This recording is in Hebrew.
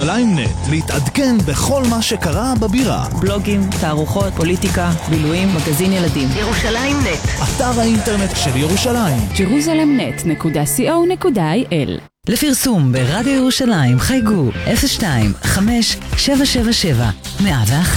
ירושלים נט, להתעדכן בכל מה שקרה בבירה. בלוגים, תערוכות, פוליטיקה, בילויים, מגזין ילדים. ירושלים נט, אתר האינטרנט של ירושלים. jerusalemnet.co.il. לפרסום ברדיו ירושלים חייגו 02-5-777-101.